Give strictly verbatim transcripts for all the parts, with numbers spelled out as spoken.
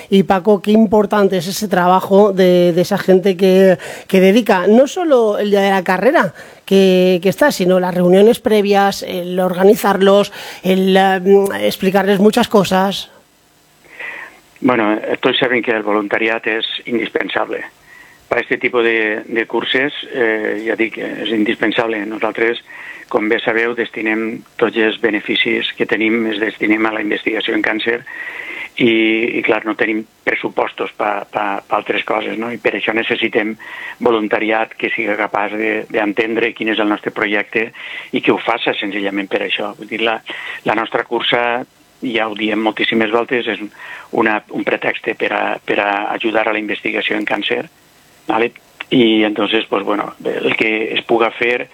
Y Paco, qué importante es ese trabajo de, de esa gente que, que dedica no solo el día de la carrera que, que está, sino las reuniones previas, el organizarlos, el uh, explicarles muchas cosas. Bueno, tots sabem que el voluntariat és indispensable. Per a aquest tipus de, de curses, eh, ja dic, és indispensable. Nosaltres, com bé sabeu, destinem tots els beneficis que tenim, els destinem a la investigació en càncer i, i clar, no tenim pressupostos per pa, pa altres coses, no? I per això necessitem voluntariat que sigui capaç d'entendre quin és el nostre projecte i que ho faça senzillament per això. Vull dir, la, la nostra cursa, ja ho diem moltíssimes voltes, és una, un pretext per a, per a ajudar a la investigació en càncer, ¿vale? I entonces, pues bueno, el que es puga fer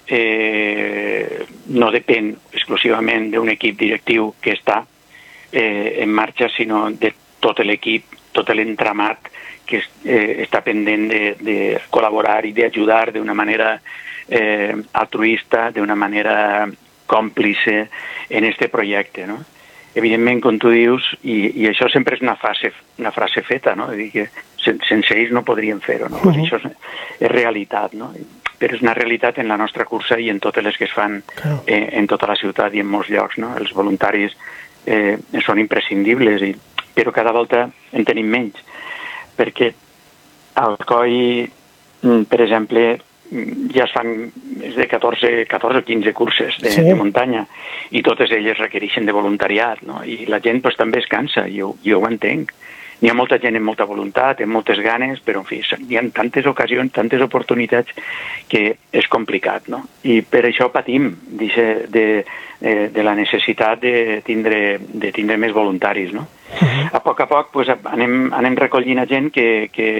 eh, no depèn exclusivament d'un equip directiu que està eh, en marxa, sinó de tot l'equip, tot l'entramat que eh, està pendent de, de col·laborar i d'ajudar d'una manera eh, altruista, d'una manera còmplice en este projecte, no? Evidentment, com tu dius, i, i això sempre és una frase, una frase feta, no? Dir que sen, sense ells no podríem fer-ho, no? Uh-huh. Pues això és, és realitat, no? Però és una realitat en la nostra cursa i en totes les que es fan claro. eh, en tota la ciutat i en molts llocs, no? Els voluntaris eh, són imprescindibles, i, però cada volta en tenim menys, perquè al Coi, per exemple, ja es fan més de catorze o quinze curses de, sí. de muntanya i totes elles requereixen de voluntariat, no? I la gent pues, també es cansa, jo, jo ho entenc. N'hi ha molta gent amb molta voluntat, amb moltes ganes, però en fi, hi ha tantes ocasions, tantes oportunitats que és complicat, no? I per això patim de, de, de la necessitat de tindre, de tindre més voluntaris, no? Uh-huh. A poc a poc pues, anem, anem recollint a gent que, que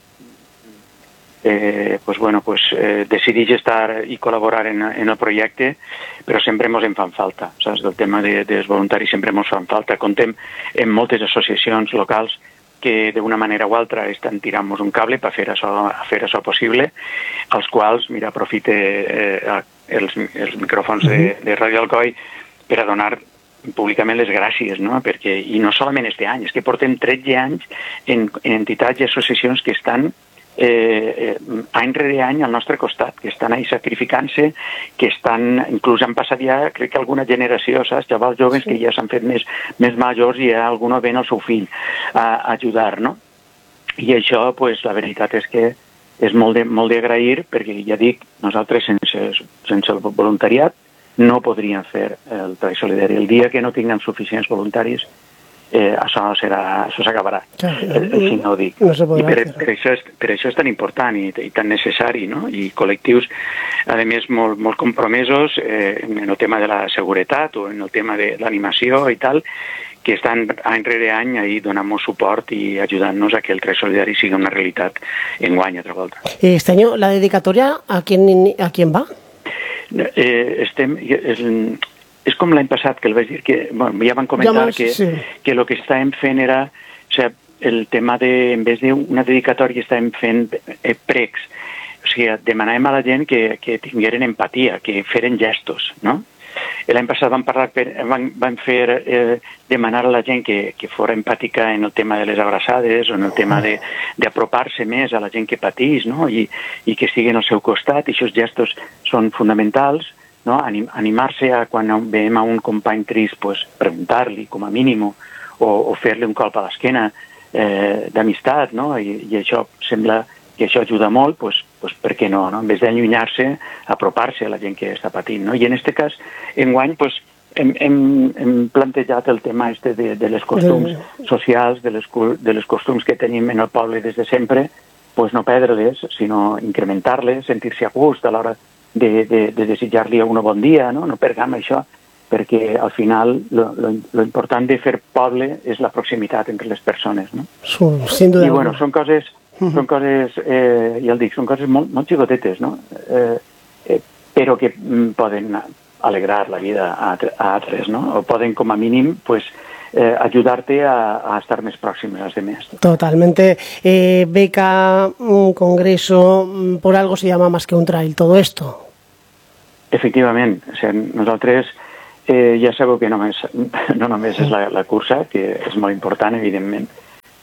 Eh, pues bueno, pues, eh, decideix estar i col·laborar en, en el projecte, però sempre ens en fan falta, saps? Del tema de, dels voluntaris sempre ens fan falta. Contem amb moltes associacions locals que d'una manera o altra estan tirant-nos un cable per fer això, fer això possible, als quals, mira, aprofite eh, els, els micròfons de, de Ràdio Alcoi per a donar públicament les gràcies, no? Perquè, i no solament este any, és que portem tretze anys en, en entitats i associacions que estan Eh, eh, any rere any al nostre costat, que estan ahí sacrificant-se, que estan, inclús han passat ja, crec que alguna generació, saps, xavals joves sí. que ja s'han fet més, més majors i ja alguna ven el seu fill a, a ajudar, no? I això, pues, la veritat és que és molt de, molt d'agrair, perquè ja dic, nosaltres sense, sense el voluntariat no podríem fer el Treball Solidari. El dia que no tinguem suficients voluntaris, Eh, això serà, això s'acabarà, eh, si no ho dic. No I per, per, això és, per això és tan important i, i tan necessari, no? I col·lectius, a més, molt, molt compromesos eh, en el tema de la seguretat o en el tema de l'animació i tal, que estan any rere any ahí donant-nos suport i ajudant-nos a que el Treball Solidari sigui una realitat enguany altra volta. Este año, la dedicatoria, ¿a quién, a quién va? Eh, estem... És, és com l'any passat, que el vaig dir que, bueno, ja van comentar ja que, sí. que el que estàvem fent era, o sigui, el tema de, en vez d'una dedicatòria, estàvem fent eh, pregs. O sigui, demanàvem a la gent que, que tingueren empatia, que feren gestos, no? L'any passat vam parlar, per, vam, vam fer eh, demanar a la gent que, que fos empàtica en el tema de les abraçades o en el tema d'apropar-se més a la gent que patís, no? I, i que estigui al seu costat. I aquests gestos són fonamentals. No? Anim, animar-se a quan veiem a un company trist, pues, preguntar-li com a mínim o, o fer-li un colp a l'esquena eh, d'amistat, no? I, i això sembla que això ajuda molt, pues, pues, per què no? No? En vez d'allunyar-se, apropar-se a la gent que està patint, no? I en aquest cas, enguany, pues, hem, hem, hem plantejat el tema este de, de les costums socials, de les, de les costums que tenim en el poble des de sempre, pues, no perdre-les, sinó incrementar-les, sentir-se a gust a l'hora de, de, de desitjar-li un bon dia, no? No perdem això, perquè al final lo, lo, lo important de fer poble és la proximitat entre les persones, no? Sin duda. I bueno, són coses, uh-huh. són coses eh, ja el dic, són coses molt, molt xicotetes, no? Eh, eh, però que mm, poden alegrar la vida a, a altres, no? O poden, com a mínim, pues, Eh, ayudarte a, a estar más próximos a los demás. Totalmente. Eh, beca, un congreso, por algo se llama más que un trail, todo esto. Efectivament. O sea, nosaltres eh, ja sabeu que només, no només és la, la cursa, que és molt important, evidentment,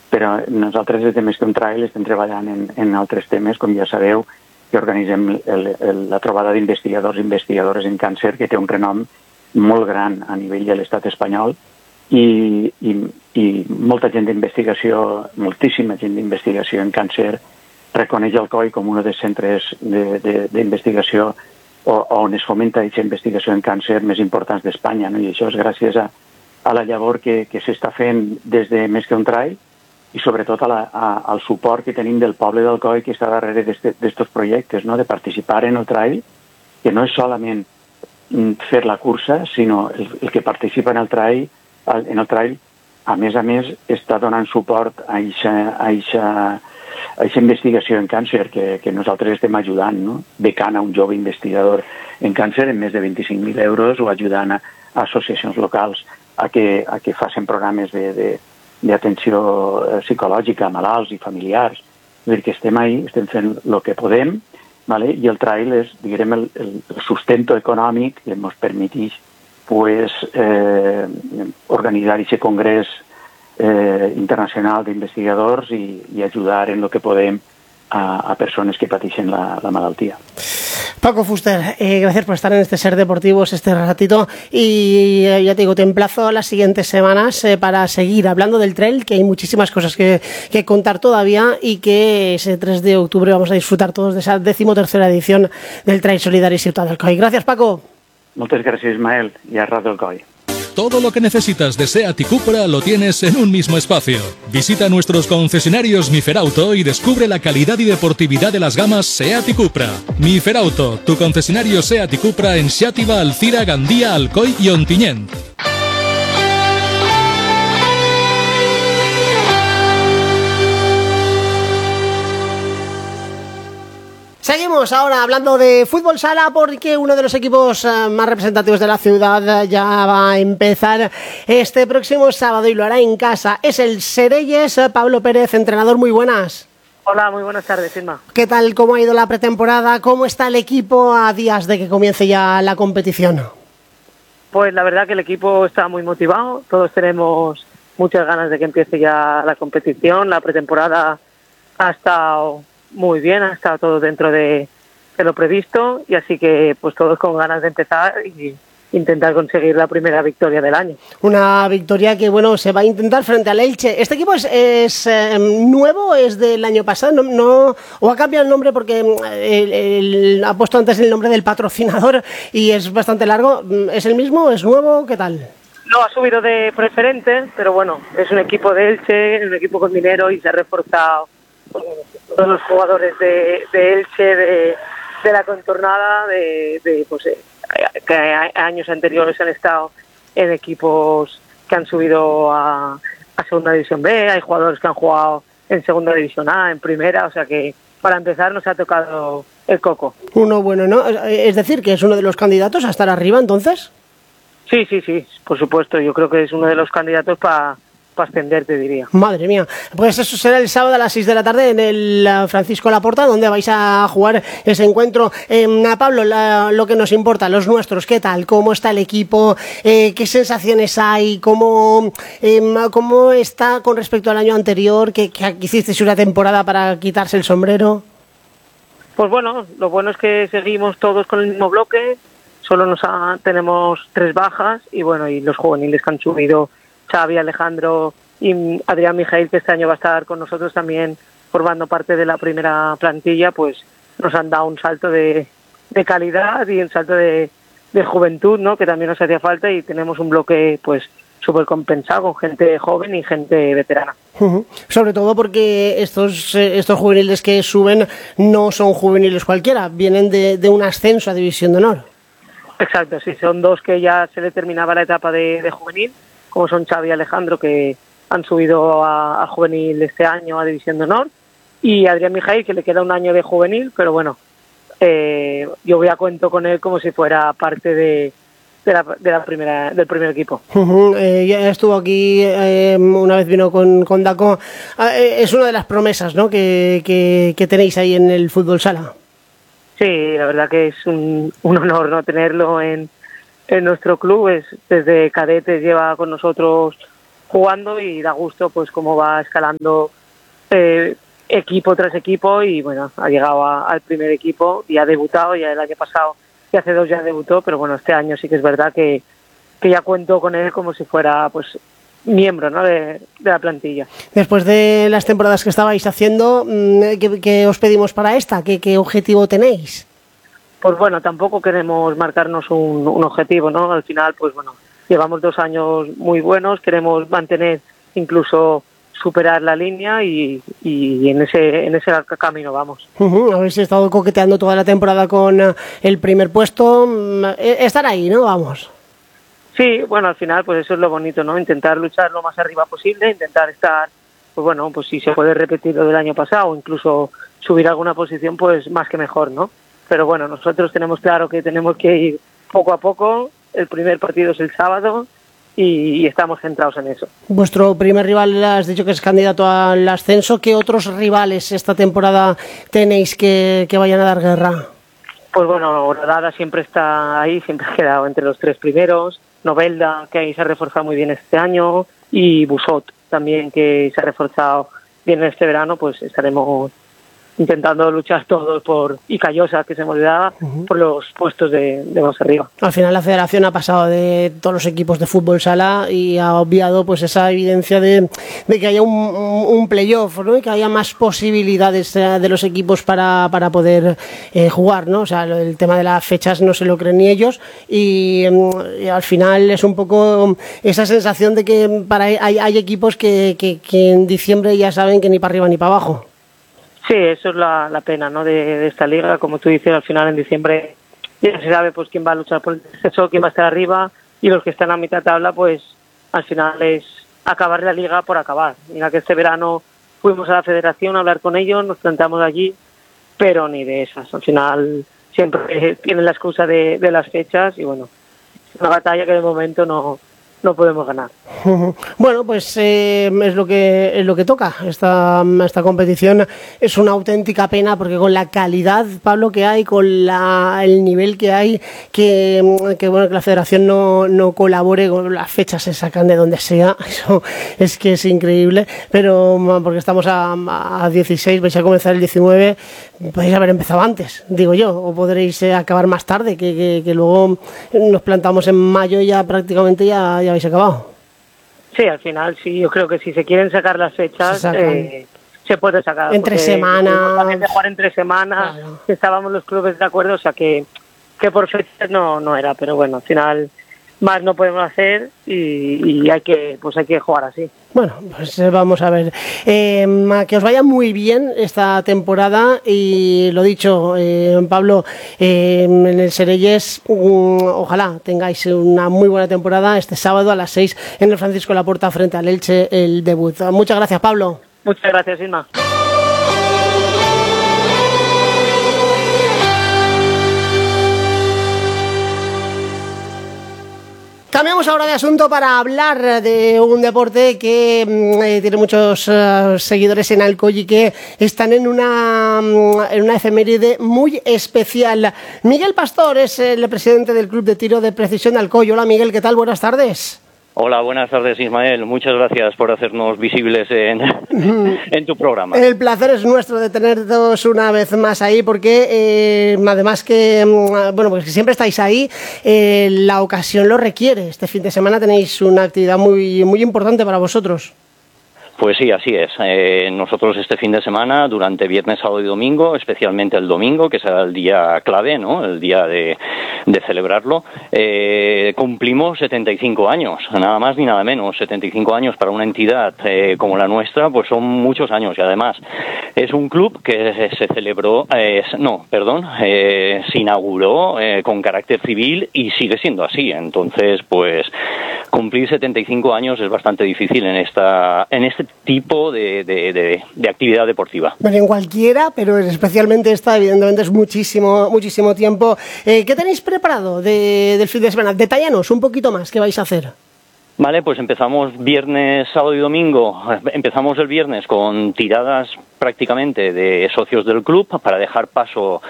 però nosaltres des de Més que un Trail estem treballant en, en altres temes, com ja sabeu, que organitzem el, el, la trobada d'investigadors i investigadores en càncer, que té un renom molt gran a nivell de l'estat espanyol, i, i, i molta gent d'investigació, moltíssima gent d'investigació en càncer, reconeix el C O I com un dels centres d'investigació on es fomenta aquesta investigació en càncer més importants d'Espanya, no? I això és gràcies a, a la llavor que, que s'està fent des de Més que un Trail i sobretot a la, a, al suport que tenim del poble del C O I que està darrere d'aquests projectes, no? De participar en el trail, que no és solament fer la cursa, sinó el, el que participa en el trail, en el trail, a més a més, està donant suport a aquesta a aquesta investigació en càncer que, que nosaltres estem ajudant, no? Becant a un jove investigador en càncer en més de vint-i-cinc mil euros o ajudant a, a associacions locals a que, a que facin programes d'atenció psicològica a malalts i familiars. És dir, que estem ahí, estem fent el que podem, ¿vale? I el trail és, diguem, el, el sustento econòmic que ens permeteix pues, eh, organitzar aquest congrés Eh, internacional d'investigadors i, i ajudar en lo que podem a, a persones que pateixen la, la malaltia. Paco Fuster, eh, gracias por estar en este Ser Deportivos este ratito y eh, ya te digo, te emplazo las siguientes semanas eh, para seguir hablando del trail, que hay muchísimas cosas que, que contar todavía y que ese tres de octubre vamos a disfrutar todos de esa decimotercera edición del Trail Solidari Ciutat del C O I. Gracias, Paco. Moltes gràcies, Ismael, i a rato el C O I. Todo lo que necesitas de SEAT y Cupra lo tienes en un mismo espacio. Visita nuestros concesionarios Miferauto y descubre la calidad y deportividad de las gamas SEAT y Cupra. Miferauto, tu concesionario SEAT y Cupra en Xàtiva, Alzira, Gandía, Alcoi y Ontinyent. Seguimos ahora hablando de fútbol sala porque uno de los equipos uh, más representativos de la ciudad uh, ya va a empezar este próximo sábado y lo hará en casa. Es el Sereyes. uh, Pablo Pérez, entrenador, muy buenas. Hola, muy buenas tardes, Irma. ¿Qué tal? ¿Cómo ha ido la pretemporada? ¿Cómo está el equipo a días de que comience ya la competición? Pues la verdad que el equipo está muy motivado. Todos tenemos muchas ganas de que empiece ya la competición. La pretemporada ha estado muy bien, ha estado todo dentro de, de lo previsto y así que pues todos con ganas de empezar y intentar conseguir la primera victoria del año. Una victoria que bueno se va a intentar frente al Elche. ¿Este equipo es, es eh, nuevo, es del año pasado? No, no, ¿o ha cambiado el nombre porque el, el, ha puesto antes el nombre del patrocinador y es bastante largo? ¿Es el mismo? ¿Es nuevo? ¿Qué tal? No, ha subido de preferente, pero bueno, es un equipo de Elche, un equipo con dinero y se ha reforzado todos los jugadores de, de Elche, de, de la contornada, de, de pues, eh, que años anteriores han estado en equipos que han subido a, a Segunda División B, hay jugadores que han jugado en Segunda División A, en Primera, o sea que para empezar nos ha tocado el coco. Uno bueno, ¿no? Es decir, que es uno de los candidatos a estar arriba, entonces. Sí, sí, sí, por supuesto, yo creo que es uno de los candidatos para para ascender, te diría. Madre mía, pues eso será el sábado a las seis de la tarde en el Francisco Laporta, donde vais a jugar ese encuentro. Eh, Pablo, la, lo que nos importa, los nuestros, ¿qué tal? ¿Cómo está el equipo? Eh, ¿Qué sensaciones hay? ¿Cómo, eh, ¿Cómo está con respecto al año anterior? ¿Que, que hicisteis una temporada para quitarse el sombrero? Pues bueno, lo bueno es que seguimos todos con el mismo bloque, solo nos ha, tenemos tres bajas y bueno, y los juveniles que han subido, Xavi, Alejandro y Adrián Mijail, que este año va a estar con nosotros también formando parte de la primera plantilla, pues nos han dado un salto de, de calidad y un salto de, de juventud, ¿no? Que también nos hacía falta y tenemos un bloque pues súper compensado con gente joven y gente veterana. Uh-huh. Sobre todo porque estos, eh, estos juveniles que suben no son juveniles cualquiera, vienen de, de un ascenso a División de Honor. Exacto, sí, son dos que ya se le terminaba la etapa de, de juvenil, como son Xavi y Alejandro, que han subido a, a juvenil este año a División de Honor, y Adrián Mijail, que le queda un año de juvenil, pero bueno, eh, yo voy a cuento con él como si fuera parte de, de, la, de la primera, del primer equipo. Uh-huh. eh, ya estuvo aquí, eh, una vez vino con, con Daco, eh, es una de las promesas, ¿no?, que, que, que tenéis ahí en el fútbol sala. Sí, la verdad que es un, un honor no tenerlo en en nuestro club. Es, desde cadetes lleva con nosotros jugando y da gusto pues cómo va escalando eh, equipo tras equipo y bueno, ha llegado a, al primer equipo y ha debutado, ya el año pasado y hace dos ya debutó, pero bueno, este año sí que es verdad que, que ya cuento con él como si fuera pues miembro, ¿no?, de, de la plantilla. Después de las temporadas que estabais haciendo, ¿qué, qué os pedimos para esta? ¿Qué, qué objetivo tenéis? Pues bueno, tampoco queremos marcarnos un, un objetivo, ¿no? Al final, pues bueno, llevamos dos años muy buenos, queremos mantener, incluso superar la línea y, y en ese en ese camino vamos. Uh-huh. Habéis estado coqueteando toda la temporada con el primer puesto, estar ahí, ¿no? Vamos. Sí, bueno, al final pues eso es lo bonito, ¿no? Intentar luchar lo más arriba posible, intentar estar, pues bueno, pues si se puede repetir lo del año pasado o incluso subir alguna posición, pues más que mejor, ¿no? Pero bueno, nosotros tenemos claro que tenemos que ir poco a poco, el primer partido es el sábado y, y estamos centrados en eso. Vuestro primer rival, has dicho que es candidato al ascenso, ¿qué otros rivales esta temporada tenéis que, que vayan a dar guerra? Pues bueno, Horadada siempre está ahí, siempre ha quedado entre los tres primeros, Novelda, que ahí se ha reforzado muy bien este año, y Busot también, que se ha reforzado bien este verano, pues estaremos intentando luchar todos por, y Callosa, que se me olvidaba, uh-huh. por los puestos de, de más arriba. Al final la federación ha pasado de todos los equipos de fútbol sala y ha obviado pues esa evidencia de, de que haya un, un playoff, ¿no? Y que haya más posibilidades de los equipos para, para poder eh, jugar, ¿no? O sea, el tema de las fechas no se lo creen ni ellos y, y al final es un poco esa sensación de que para hay, hay equipos que, que, que en diciembre ya saben que ni para arriba ni para abajo. Sí, eso es la, la pena, ¿no?, de, de esta liga. Como tú dices, al final en diciembre ya se sabe pues quién va a luchar por el descenso, quién va a estar arriba, y los que están a mitad de tabla, pues al final es acabar la liga por acabar. Mira que este verano fuimos a la federación a hablar con ellos, nos plantamos allí, pero ni de esas. Al final siempre tienen la excusa de, de las fechas y bueno, es una batalla que de momento no... no podemos ganar. Bueno, pues eh, es lo que es lo que toca. Esta, esta competición es una auténtica pena porque con la calidad, Pablo, que hay, con la, el nivel que hay, que, que bueno que la federación no, no colabore, con las fechas se sacan de donde sea, eso es que es increíble, pero porque estamos a, a dieciséis, vais a comenzar el diecinueve, podéis haber empezado antes, digo yo, o podréis eh, acabar más tarde, que, que, que luego nos plantamos en mayo y ya prácticamente ya, ya habéis acabado. Sí, al final sí, yo creo que si se quieren sacar las fechas se, eh, se puede sacar. Entre semanas. También de jugar entre semanas, claro. Estábamos los clubes de acuerdo, o sea que, que por fechas no, no era, pero bueno, al final más no podemos hacer y, y hay que pues hay que jugar así. Bueno, pues vamos a ver. Eh, que os vaya muy bien esta temporada y lo dicho, eh, Pablo, eh, en el Sereyes, um, ojalá tengáis una muy buena temporada este sábado a las seis en el Francisco Laporta frente al Elche, el debut. Muchas gracias, Pablo. Muchas gracias, Inma. Cambiamos ahora de asunto para hablar de un deporte que eh, tiene muchos uh, seguidores en Alcoy y que están en una, en una efeméride muy especial. Miguel Pastor es el presidente del Club de Tiro de Precisión de Alcoy. Hola Miguel, ¿qué tal? Buenas tardes. Hola, buenas tardes Ismael. Muchas gracias por hacernos visibles en, en tu programa. El placer es nuestro de teneros una vez más ahí porque eh, además que, bueno, pues que siempre estáis ahí, eh, la ocasión lo requiere. Este fin de semana tenéis una actividad muy, muy importante para vosotros. Pues sí, así es. Eh, nosotros este fin de semana, durante viernes, sábado y domingo, especialmente el domingo, que será el día clave, ¿no?, el día de, de celebrarlo, eh, cumplimos setenta y cinco años, nada más ni nada menos. setenta y cinco años para una entidad eh, como la nuestra, pues son muchos años y además es un club que se celebró, eh, no, perdón, eh, se inauguró eh, con carácter civil y sigue siendo así. Entonces, pues cumplir setenta y cinco años es bastante difícil en esta, en este tipo de, de, de, de actividad deportiva. Bueno, en cualquiera, pero especialmente esta, evidentemente es muchísimo, muchísimo tiempo. Eh, ¿Qué tenéis preparado de, del fin de semana? Detállanos un poquito más, ¿qué vais a hacer? Vale, pues empezamos viernes, sábado y domingo. Empezamos el viernes con tiradas prácticamente de socios del club para dejar paso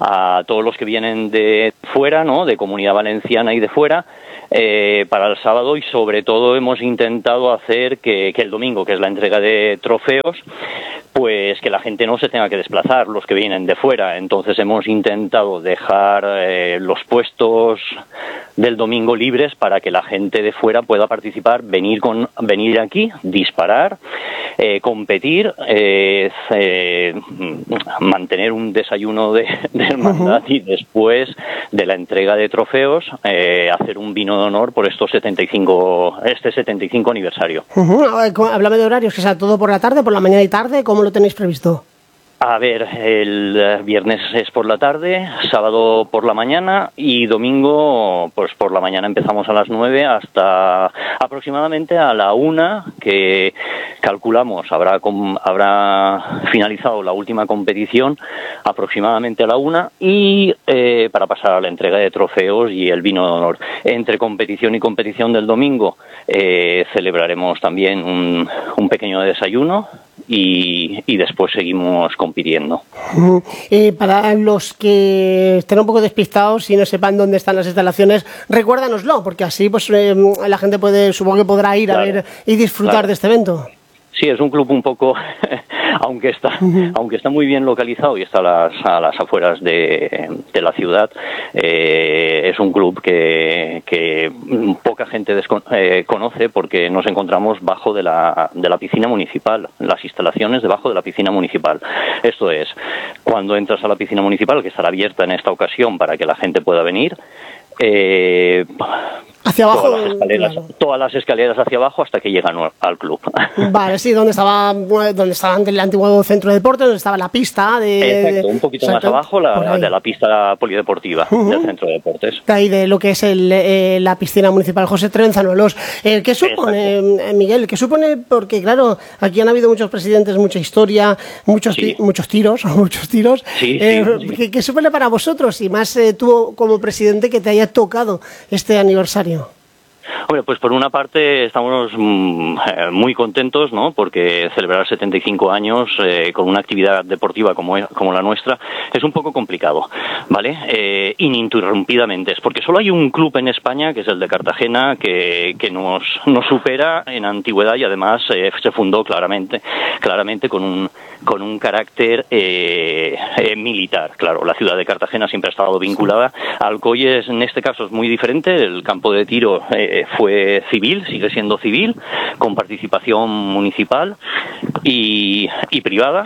a todos los que vienen de fuera, ¿no? De Comunidad Valenciana y de fuera, eh, para el sábado, y sobre todo hemos intentado hacer que, que el domingo, que es la entrega de trofeos, pues que la gente no se tenga que desplazar, los que vienen de fuera. Entonces hemos intentado dejar eh, los puestos del domingo libres para que la gente de fuera pueda participar, venir con venir aquí, disparar, eh, competir, eh, eh, mantener un desayuno de, de hermandad y después de la entrega de trofeos eh, hacer un vino de honor por estos setenta y cinco este setenta y cinco aniversario. Uh-huh. Háblame de horarios, que sea todo por la tarde, por la mañana y tarde, ¿cómo lo tenéis previsto? A ver, el viernes es por la tarde, sábado por la mañana y domingo, pues por la mañana empezamos a las nueve hasta aproximadamente a la una, que calculamos habrá habrá finalizado la última competición aproximadamente a la una, y eh, para pasar a la entrega de trofeos y el vino de honor. Entre competición y competición del domingo eh, celebraremos también un, un pequeño desayuno. Y, y después seguimos compitiendo. Uh-huh. Eh, para los que estén un poco despistados y no sepan dónde están las instalaciones, recuérdanoslo, porque así pues eh, la gente puede, supongo que podrá ir claro. a ver y disfrutar claro. de este evento. Sí, es un club un poco, aunque está, uh-huh. aunque está muy bien localizado y está a las, a las afueras de, de la ciudad, eh, es un club que, que poca gente descon- eh, conoce, porque nos encontramos bajo de la, de la piscina municipal, las instalaciones debajo de la piscina municipal. Esto es, cuando entras a la piscina municipal, que estará abierta en esta ocasión para que la gente pueda venir, eh, hacia abajo, todas las, escaleras, claro. todas las escaleras hacia abajo hasta que llegan al club. Vale, sí, donde estaba donde estaba el antiguo centro de deporte, donde estaba la pista de... Exacto, un poquito exacto, más abajo la, de la pista polideportiva uh-huh. del centro de deportes. De ahí de lo que es el, eh, la piscina municipal José Trenzanolos. Eh, ¿Qué supone, eh, Miguel? ¿Qué supone? Porque claro, aquí han habido muchos presidentes, mucha historia, muchos sí. ti- muchos tiros, muchos tiros. Sí, eh, sí, sí. ¿qué, ¿Qué supone para vosotros? Y más eh, tú como presidente que te haya tocado este aniversario. Hombre, pues por una parte estamos mmm, muy contentos, ¿no? Porque celebrar setenta y cinco años eh, con una actividad deportiva como, es, como la nuestra es un poco complicado, ¿vale? Eh, ininterrumpidamente. Es porque solo hay un club en España, que es el de Cartagena, que, que nos, nos supera en antigüedad y además eh, se fundó claramente, claramente con un, con un carácter eh, eh, militar. Claro, la ciudad de Cartagena siempre ha estado vinculada. Alcoyes, en este caso, es muy diferente. El campo de tiro eh, fue civil, sigue siendo civil, con participación municipal y, y privada.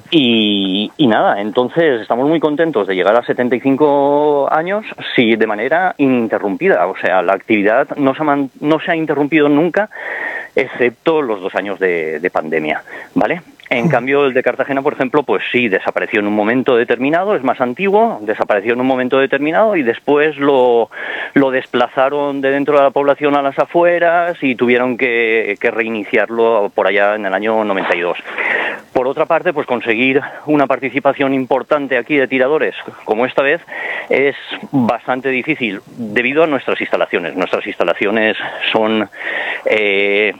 Y, y nada, entonces estamos muy contentos de llegar a setenta y cinco años, sí, de manera ininterrumpida. O sea, la actividad no se ha, man, no se ha interrumpido nunca, excepto los dos años de, de pandemia, ¿vale? En cambio, el de Cartagena, por ejemplo, pues sí, desapareció en un momento determinado, es más antiguo, desapareció en un momento determinado y después lo, lo desplazaron de dentro de la población a las afueras y tuvieron que, que reiniciarlo por allá en el año noventa y dos. Por otra parte, pues conseguir una participación importante aquí de tiradores, como esta vez, es bastante difícil debido a nuestras instalaciones. Nuestras instalaciones son... Eh,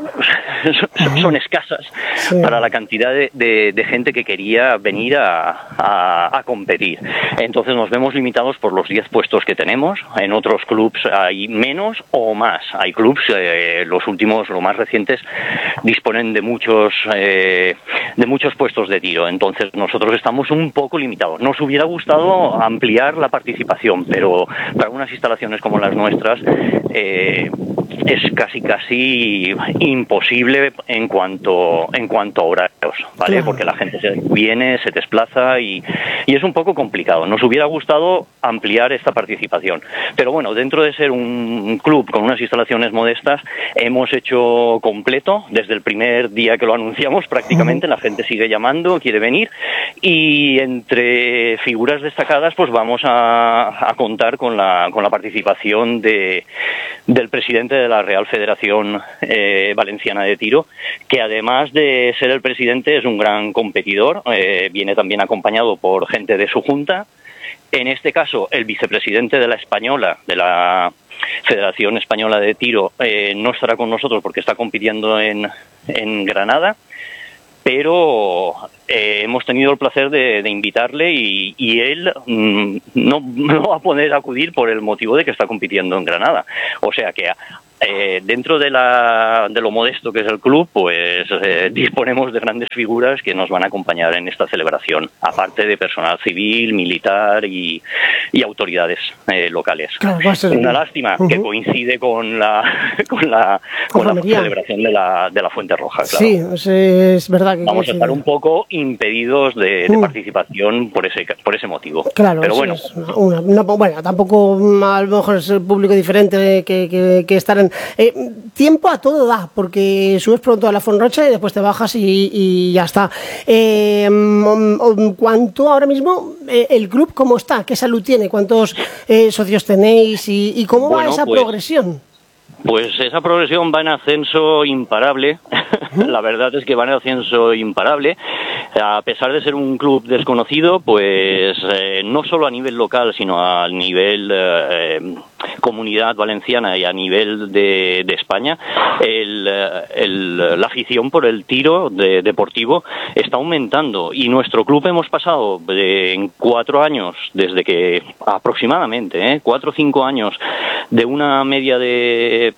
son escasas sí. para la cantidad de, de, de gente que quería venir a, a, a competir. Entonces nos vemos limitados por los diez puestos que tenemos. En otros clubs hay menos o más. Hay clubs, eh, los últimos, los más recientes, disponen de muchos eh, de muchos puestos de tiro. Entonces nosotros estamos un poco limitados. Nos hubiera gustado ampliar la participación, pero para unas instalaciones como las nuestras eh, es casi casi imposible en cuanto en cuanto a horarios, ¿vale? Claro. Porque la gente se viene, se desplaza y, y es un poco complicado. Nos hubiera gustado ampliar esta participación, pero bueno, dentro de ser un club con unas instalaciones modestas, hemos hecho completo desde el primer día que lo anunciamos. Prácticamente la gente sigue llamando, quiere venir, y entre figuras destacadas pues vamos a, a contar con la con la participación de del presidente de la Real Federación eh, Valenciana de Tiro, que además de ser el presidente es un gran competidor, eh, viene también acompañado por gente de su junta. En este caso, el vicepresidente de la Española, de la Federación Española de Tiro, eh, no estará con nosotros porque está compitiendo en, en Granada, pero eh, hemos tenido el placer de, de invitarle y, y él mm, no, no va a poder acudir por el motivo de que está compitiendo en Granada. O sea que Eh, dentro de, la, de lo modesto que es el club, pues eh, disponemos de grandes figuras que nos van a acompañar en esta celebración, aparte de personal civil, militar y, y autoridades eh, locales. Claro, va a ser... Una lástima uh-huh. que coincide con la con la, con la celebración de la, de la Fuente Roja. Claro. Sí, es, es verdad que vamos coincide. a estar un poco impedidos de, de uh. participación por ese por ese motivo. Claro, pero sí, bueno, es una, una, bueno, tampoco a lo mejor es el público diferente que, que, que estar en Eh, tiempo a todo da, porque subes pronto a la Fonrocha y después te bajas y, y ya está. Eh, ¿Cuánto ahora mismo eh, el club cómo está? ¿Qué salud tiene? ¿Cuántos eh, socios tenéis? ¿Y, y cómo bueno, va esa pues, progresión? Pues esa progresión va en ascenso imparable. ¿Mm? La verdad es que va en ascenso imparable. A pesar de ser un club desconocido, pues eh, no solo a nivel local, sino a nivel eh, comunidad valenciana y a nivel de, de España, el, el, la afición por el tiro de, deportivo está aumentando. Y nuestro club hemos pasado de, en cuatro años, desde que aproximadamente, eh, cuatro o cinco años, de una media de...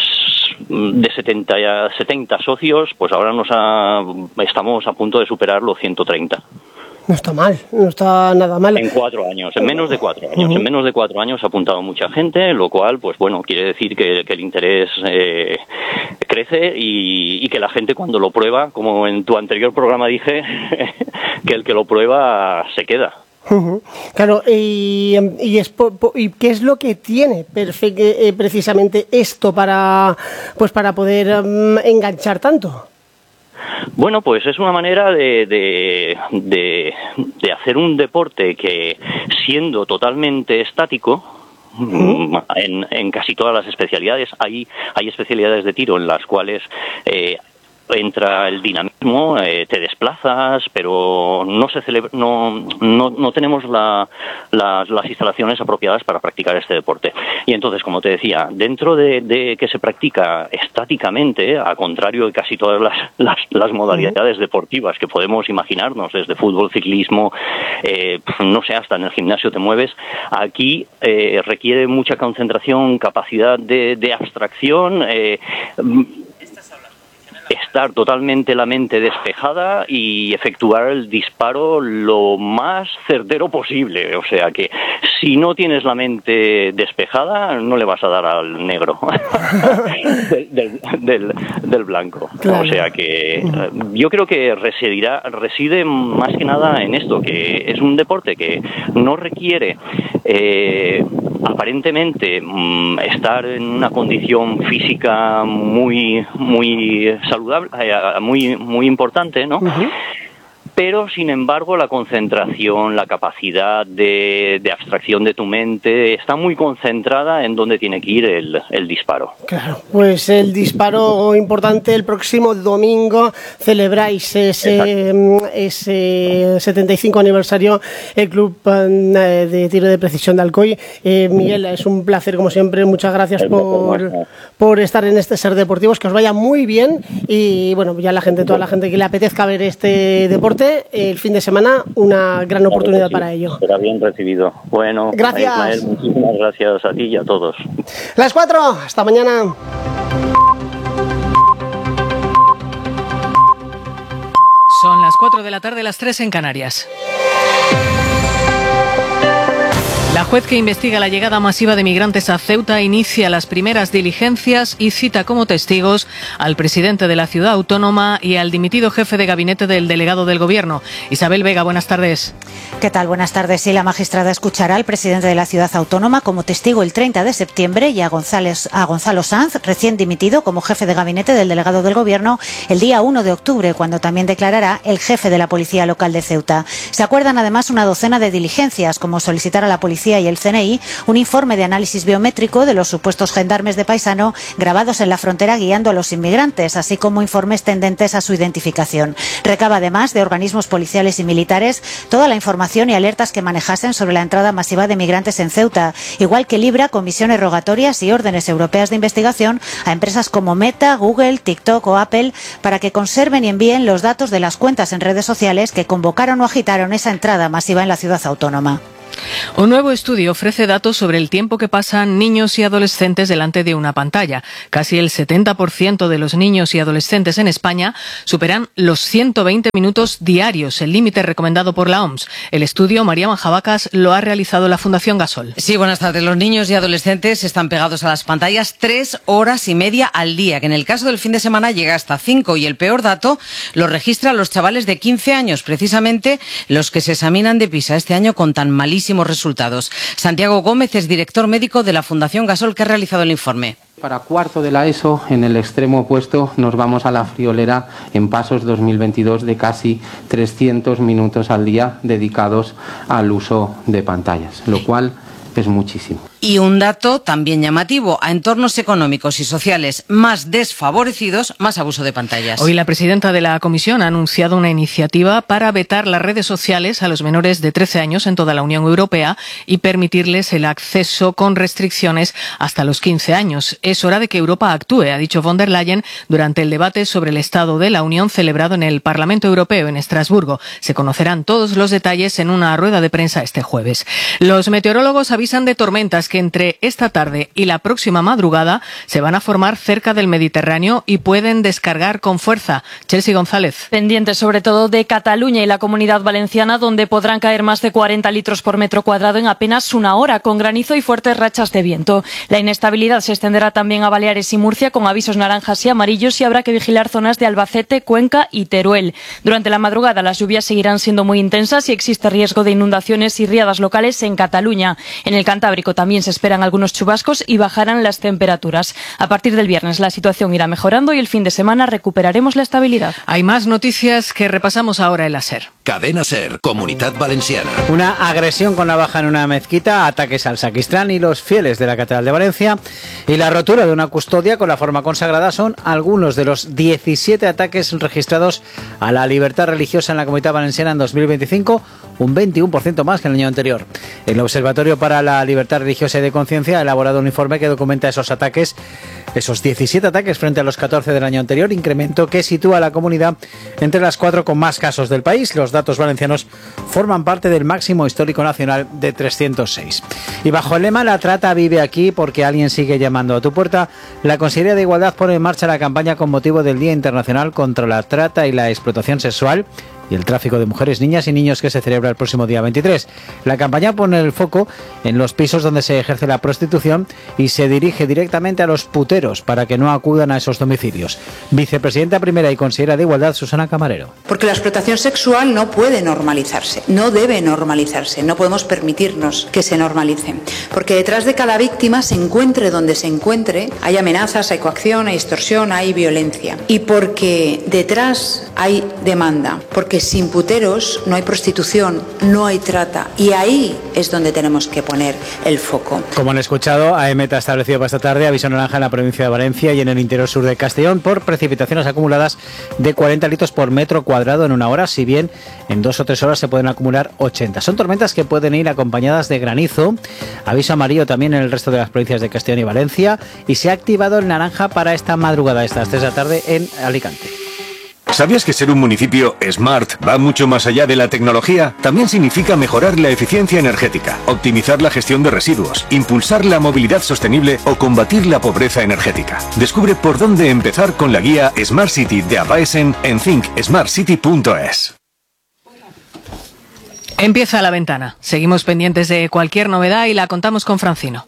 de setenta, setenta socios, pues ahora nos ha, estamos a punto de superar los ciento treinta. No está mal, no está nada mal. En cuatro años, en menos de cuatro años. Uh-huh. En menos de cuatro años ha apuntado mucha gente, lo cual, pues bueno, quiere decir que, que el interés eh, crece y, y que la gente cuando lo prueba, como en tu anterior programa dije, que el que lo prueba se queda. Uh-huh. Claro, y, y, es, y qué es lo que tiene perfect, eh, precisamente esto para, pues para poder um, enganchar tanto. Bueno, pues es una manera de, de, de, de hacer un deporte que, siendo totalmente estático, uh-huh. en, en casi todas las especialidades, hay, hay especialidades de tiro en las cuales eh, entra el dinamismo, eh, te desplazas, pero no se celebra, no, no, no tenemos la, las, las instalaciones apropiadas para practicar este deporte. Y entonces, como te decía, dentro de, de que se practica estáticamente, a contrario de casi todas las, las, las modalidades deportivas que podemos imaginarnos, desde fútbol, ciclismo, eh, no sé, hasta en el gimnasio te mueves, aquí eh, requiere mucha concentración, capacidad de, de abstracción, eh, estar totalmente la mente despejada y efectuar el disparo lo más certero posible. O sea que si no tienes la mente despejada, no le vas a dar al negro del, del, del, del blanco. Claro. O sea que yo creo que residirá, reside más que nada en esto, que es un deporte que no requiere eh, aparentemente mmm, estar en una condición física muy muy saludable, eh, muy muy importante, ¿no? Uh-huh. Pero, sin embargo, la concentración, la capacidad de, de abstracción de tu mente está muy concentrada en donde tiene que ir el, el disparo. Claro, pues el disparo importante el próximo domingo celebráis ese, ese setenta y cinco aniversario el Club de Tiro de Precisión de Alcoy. Eh, Miguel, es un placer como siempre, muchas gracias por, por estar en este Ser Deportivos, que os vaya muy bien y bueno, ya la gente, toda la gente que le apetezca ver este deporte, el fin de semana, una gran oportunidad sí, para ello. Será bien recibido. Bueno, gracias. Ismael, muchísimas gracias a ti y a todos. Las cuatro, hasta mañana. Son las cuatro de la tarde, las tres en Canarias. La juez que investiga la llegada masiva de migrantes a Ceuta inicia las primeras diligencias y cita como testigos al presidente de la ciudad autónoma y al dimitido jefe de gabinete del delegado del gobierno. Isabel Vega, buenas tardes. ¿Qué tal? Buenas tardes. Sí, la magistrada escuchará al presidente de la ciudad autónoma como testigo el treinta de septiembre y a, González, a Gonzalo Sanz, recién dimitido como jefe de gabinete del delegado del gobierno, el día uno de octubre, cuando también declarará el jefe de la policía local de Ceuta. Se acuerdan además una docena de diligencias, como solicitar a la policía Policía y el C N I un informe de análisis biométrico de los supuestos gendarmes de Paisano grabados en la frontera guiando a los inmigrantes, así como informes tendentes a su identificación. Recaba además de organismos policiales y militares toda la información y alertas que manejasen sobre la entrada masiva de migrantes en Ceuta, igual que libra comisiones rogatorias y órdenes europeas de investigación a empresas como Meta, Google, TikTok o Apple para que conserven y envíen los datos de las cuentas en redes sociales que convocaron o agitaron esa entrada masiva en la ciudad autónoma. Un nuevo estudio ofrece datos sobre el tiempo que pasan niños y adolescentes delante de una pantalla. Casi el setenta por ciento de los niños y adolescentes en España superan los ciento veinte minutos diarios, el límite recomendado por la O M S. El estudio, María Manjabacas, lo ha realizado la Fundación Gasol. Sí, buenas tardes. Los niños y adolescentes están pegados a las pantallas tres horas y media al día, que en el caso del fin de semana llega hasta cinco, y el peor dato lo registran los chavales de quince años, precisamente los que se examinan de PISA este año con tan malísimos resultados. Santiago Gómez es director médico de la Fundación Gasol, que ha realizado el informe. Para cuarto de la ESO, en el extremo opuesto, nos vamos a la friolera en pasos dos mil veintidós de casi trescientos minutos al día dedicados al uso de pantallas, lo cual es muchísimo. Y un dato también llamativo: a entornos económicos y sociales más desfavorecidos, más abuso de pantallas. Hoy la presidenta de la Comisión ha anunciado una iniciativa para vetar las redes sociales a los menores de trece años en toda la Unión Europea y permitirles el acceso con restricciones hasta los quince años. Es hora de que Europa actúe, ha dicho von der Leyen durante el debate sobre el Estado de la Unión celebrado en el Parlamento Europeo en Estrasburgo. Se conocerán todos los detalles en una rueda de prensa este jueves. Los meteorólogos avisan de tormentas que entre esta tarde y la próxima madrugada se van a formar cerca del Mediterráneo y pueden descargar con fuerza. Chelsea González. Pendientes sobre todo de Cataluña y la Comunidad Valenciana, donde podrán caer más de cuarenta litros por metro cuadrado en apenas una hora, con granizo y fuertes rachas de viento. La inestabilidad se extenderá también a Baleares y Murcia, con avisos naranjas y amarillos, y habrá que vigilar zonas de Albacete, Cuenca y Teruel. Durante la madrugada las lluvias seguirán siendo muy intensas y existe riesgo de inundaciones y riadas locales en Cataluña. En el Cantábrico también se esperan algunos chubascos y bajarán las temperaturas. A partir del viernes la situación irá mejorando y el fin de semana recuperaremos la estabilidad. Hay más noticias que repasamos ahora en la SER. Cadena SER, Comunidad Valenciana. Una agresión con navaja en una mezquita, ataques al sacristán y los fieles de la Catedral de Valencia y la rotura de una custodia con la forma consagrada son algunos de los diecisiete ataques registrados a la libertad religiosa en la Comunidad Valenciana en dos mil veinticinco, un veintiuno por ciento más que el año anterior. El Observatorio para la Libertad Religiosa y de Conciencia ha elaborado un informe que documenta esos ataques, esos diecisiete ataques frente a los catorce del año anterior, incremento que sitúa a la comunidad entre las cuatro con más casos del país. Los datos valencianos forman parte del máximo histórico nacional de trescientos seis. Y bajo el lema "La trata vive aquí porque alguien sigue llamando a tu puerta", la Consellería de Igualdad pone en marcha la campaña con motivo del Día Internacional contra la Trata y la Explotación Sexual y el tráfico de mujeres, niñas y niños, que se celebra el próximo día veintitrés. La campaña pone el foco en los pisos donde se ejerce la prostitución y se dirige directamente a los puteros para que no acudan a esos domicilios. Vicepresidenta primera y consejera de Igualdad, Susana Camarero. Porque la explotación sexual no puede normalizarse, no debe normalizarse, no podemos permitirnos que se normalice. Porque detrás de cada víctima, se encuentre donde se encuentre, hay amenazas, hay coacción, hay extorsión, hay violencia. Y porque detrás hay demanda, porque sin puteros no hay prostitución, no hay trata, y ahí es donde tenemos que poner el foco. Como han escuchado, AEMET ha establecido para esta tarde aviso naranja en la provincia de Valencia y en el interior sur de Castellón por precipitaciones acumuladas de cuarenta litros por metro cuadrado en una hora, si bien en dos o tres horas se pueden acumular ochenta. Son tormentas que pueden ir acompañadas de granizo. Aviso amarillo también en el resto de las provincias de Castellón y Valencia, y se ha activado el naranja para esta madrugada, estas tres de la tarde en Alicante. ¿Sabías que ser un municipio smart va mucho más allá de la tecnología? También significa mejorar la eficiencia energética, optimizar la gestión de residuos, impulsar la movilidad sostenible o combatir la pobreza energética. Descubre por dónde empezar con la guía Smart City de Apaesen en think smart city punto es. Empieza La Ventana. Seguimos pendientes de cualquier novedad y la contamos con Francino.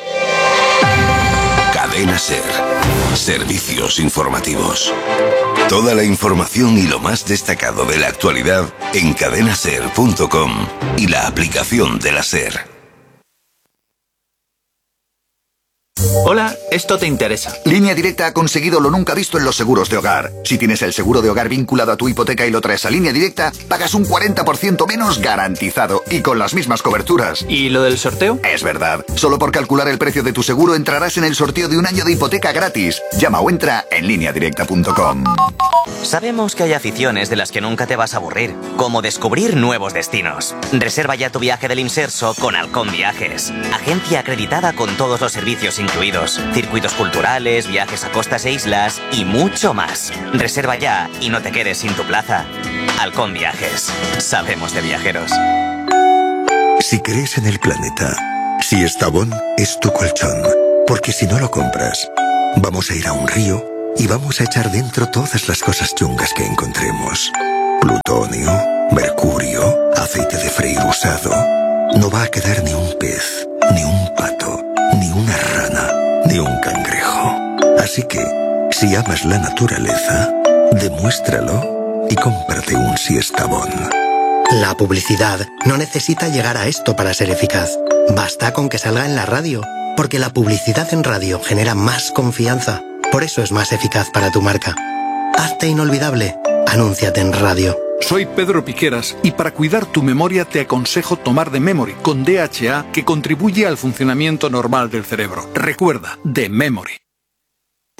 Cadena SER. Servicios informativos. Toda la información y lo más destacado de la actualidad en cadena ser punto com y la aplicación de la SER. Hola, esto te interesa. Línea Directa ha conseguido lo nunca visto en los seguros de hogar. Si tienes el seguro de hogar vinculado a tu hipoteca y lo traes a Línea Directa, pagas un cuarenta por ciento menos garantizado y con las mismas coberturas. ¿Y lo del sorteo? Es verdad. Solo por calcular el precio de tu seguro entrarás en el sorteo de un año de hipoteca gratis. Llama o entra en línea directa punto com. Sabemos que hay aficiones de las que nunca te vas a aburrir, como descubrir nuevos destinos. Reserva ya tu viaje del Imserso con Halcón Viajes, agencia acreditada con todos los servicios incluidos, circuitos culturales, viajes a costas e islas y mucho más. Reserva ya y no te quedes sin tu plaza. Halcón Viajes, sabemos de viajeros. Si crees en el planeta, si Estavón es tu colchón, porque si no lo compras, vamos a ir a un río y vamos a echar dentro todas las cosas chungas que encontremos. Plutonio, mercurio, aceite de freír usado. No va a quedar ni un pez, ni un pato, ni una rana, ni un cangrejo. Así que, si amas la naturaleza, demuéstralo y cómprate un Siestabón. La publicidad no necesita llegar a esto para ser eficaz. Basta con que salga en la radio, porque la publicidad en radio genera más confianza. Por eso es más eficaz para tu marca. Hazte inolvidable. Anúnciate en radio. Soy Pedro Piqueras y para cuidar tu memoria te aconsejo tomar The Memory con D H A, que contribuye al funcionamiento normal del cerebro. Recuerda, The Memory.